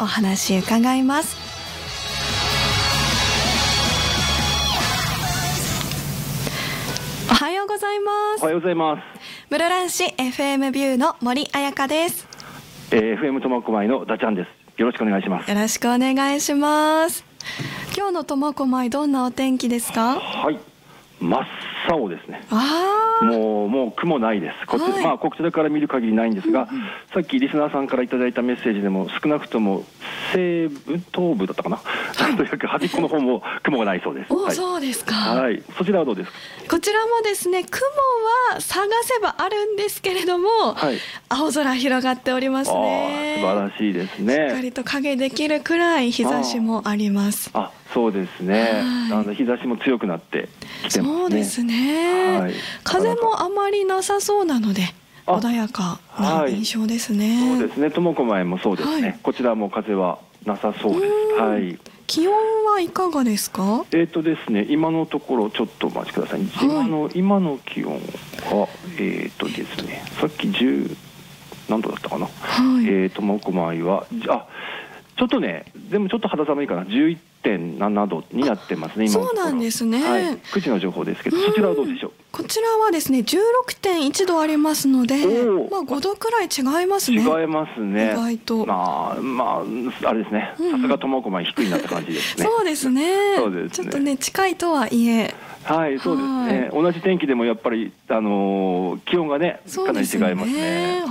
お話伺います。おはようございます。 おはようございます。 室蘭市 FM ビューの森彩香です。 FM 苫小牧のダちゃんです。よろしくお願いします。 よろしくお願いします。今日の苫小牧どんなお天気ですか？ はい、真っ青ですね。 もう雲ないです。こちらから見る限りないんですが、さっきリスナーさんからいただいたメッセージでも少なくとも西部東部だったかな、とにかく端っこの方も雲がないそうです。 そうですか。 はい、そちらはどうですか？ こちらもですね、雲は探せばあるんですけれども、青空広がっておりますね。 素晴らしいですね。 しっかりと影できるくらい日差しもあります。 そうですね。日差しも強くなってきてますね。そうですね。 風もあまりなさそうなので穏やかな印象ですね。 そうですね。苫小牧もそうですね。こちらも風はなさそうです。 気温はいかがですか？ ですね、今のところちょっとお待ちください。今の気温はですね、さっき10何度だったかな。苫小牧はちょっとね、でもちょっと肌寒いかな。11.7 度になってますね。今のところ。そうなんですね。9時の情報ですけど、そちらはどうでしょう？こちらはですね、16.1 度ありますので、5度くらい違いますね。違いますね。意外と。あれですね。さすが苫小牧低いなって感じですね。そうですね。ちょっとね、近いとはいえ。そうですね。同じ天気でもやっぱり気温がね、かなり違いますね。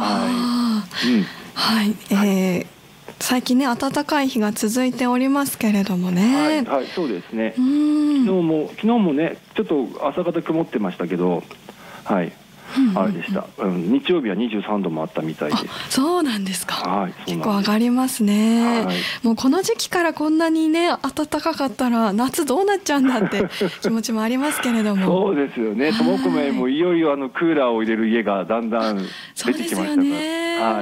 最近ね、暖かい日が続いておりますけれどもね。そうですね。昨日もね、ちょっと朝方曇ってましたけど、あれでした。日曜日は23度もあったみたいで。そうなんですか。結構上がりますね。もうこの時期からこんなにね、暖かかったら夏どうなっちゃうんだって気持ちもありますけれども。そうですよね。苫小牧もいよいよクーラーを入れる家がだんだん出てきましたから。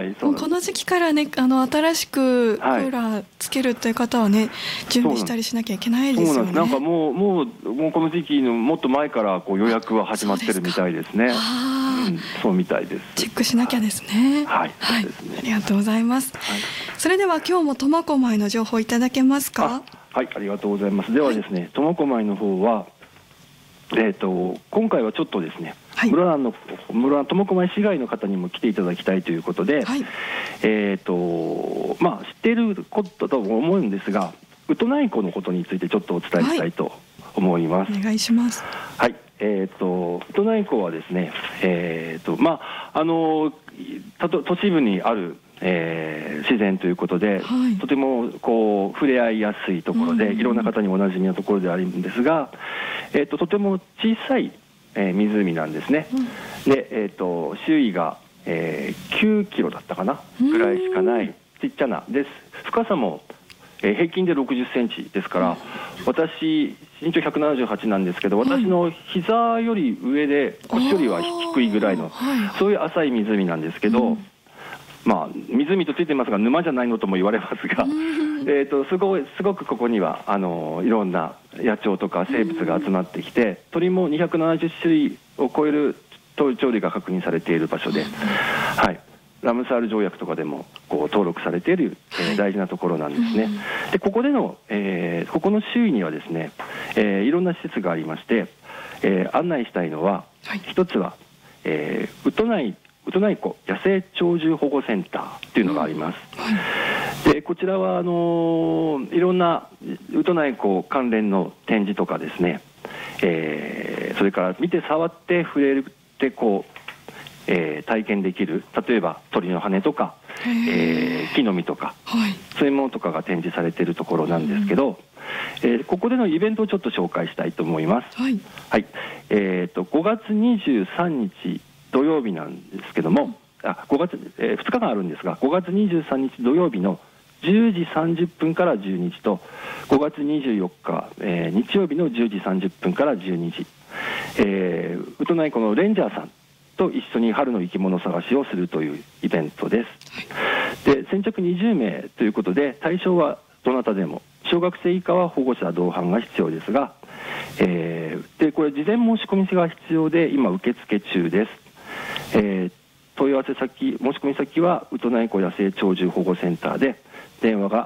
もうこの時期からね、新しくクーラーつけるという方はね、準備したりしなきゃいけないですよね。なんかもうこの時期のもっと前から予約は始まってるみたいですね。そうみたいです。チェックしなきゃですね。ありがとうございます。それでは今日も苫小牧の情報いただけますか？ありがとうございます。ではですね、苫小牧の方は今回はちょっとですね、苫小牧市外の方にも来ていただきたいということで、知っていることだと思うんですが、ウトナイ湖のことについてちょっとお伝えしたいと思います。お願いします。ウトナイ湖はですね、都市部にある自然ということで、とても触れ合いやすいところで、いろんな方におなじみのところであるんですが、とても小さい湖なんですね。で、周囲が9キロだったかなぐらいしかないちっちゃなです。深さも平均で60センチですから、私身長178なんですけど、私の膝より上で腰よりは低いぐらいの、そういう浅い湖なんですけど、湖とついてますが沼じゃないのとも言われますが、すごくここにはいろんな野鳥とか生物が集まってきて、鳥も270種類を超える鳥類が確認されている場所で、ラムサール条約とかでも登録されている大事なところなんですね。で、ここの周囲にはですね、いろんな施設がありまして、案内したいのは、一つはウトナイ湖野生鳥獣保護センターというのがあります。で、こちらはいろんなウトナイ湖関連の展示とかですね、それから見て触って触れて体験できる、例えば鳥の羽とか、木の実とか、そういうものとかが展示されているところなんですけど、ここでのイベントをちょっと紹介したいと思います。5月23日土曜日なんですけども、2日間あるんですが、5月23日土曜日の10時30分から12時と、5月24日、日曜日の10時30分から12時、ウトナイ湖のレンジャーさんと一緒に春の生き物探しをするというイベントです。で、先着20名ということで、対象はどなたでも、小学生以下は保護者同伴が必要ですが、でこれ事前申し込みが必要で、今受付中です。問い合わせ先、申し込み先はウトナイ湖野生鳥獣保護センターで、電話が